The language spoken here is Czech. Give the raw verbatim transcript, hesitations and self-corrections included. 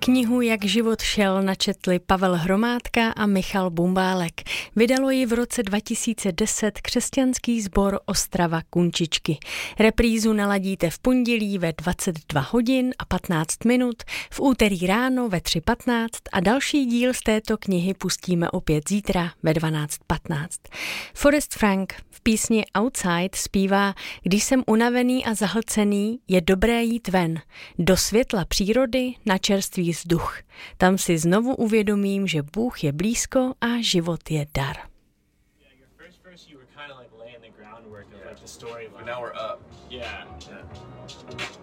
Knihu Jak život šel načetli Pavel Hromádka a Michal Bumbálek. Vydalo ji v roce dva tisíce deset křesťanský sbor Ostrava Kunčičky. Reprízu naladíte v pondělí ve dvacet dva hodin a patnáct minut, v úterý ráno ve tři patnáct a další díl z této knihy pustíme opět zítra ve dvanáct patnáct. Forrest Frank v písni Outside zpívá: Když jsem unavený a zahlcený, je dobré jít ven, do světla přírody, na čerstvý vzduch. Tam si znovu uvědomím, že Bůh je blízko a život je dar. Now we're up. Yeah. yeah.